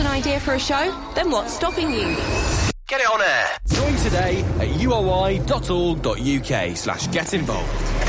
an idea for a show? Then what's stopping you? Get it on air. Join today at uoi.org.uk/get involved.